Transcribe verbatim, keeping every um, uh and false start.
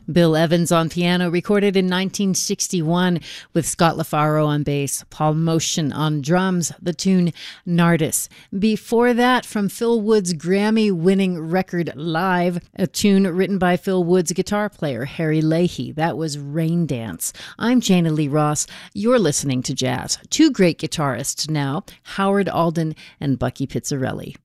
Bill Evans on piano, recorded in nineteen sixty-one with Scott LaFaro on bass, Paul Motion on drums, the tune Nardis. Before that, from Phil Wood's Grammy-winning record Live, a tune written by Phil Wood's guitar player, Harry Leahy. That was Rain Dance. I'm Jana Lee Ross. You're listening to Jazz. Two great guitarists now, Howard Alden and Bucky Pizzarelli.